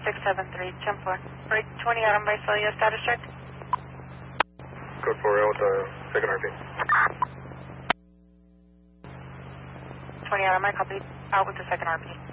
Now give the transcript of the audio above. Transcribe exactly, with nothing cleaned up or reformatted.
six seven three, ten four. Break twenty out on Visalia, status check. Code four out with the second R P. twenty out on my copy, out with the second R P.